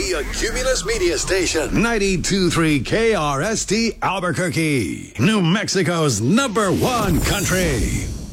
The Cumulus Media Station. 92.3 KRST Albuquerque. New Mexico's #1 country.